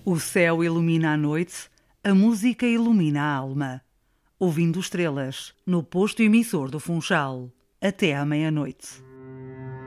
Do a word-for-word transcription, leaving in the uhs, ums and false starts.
O céu ilumina a noite, a música ilumina a alma. Ouvindo estrelas, no posto emissor do Funchal, até à meia-noite.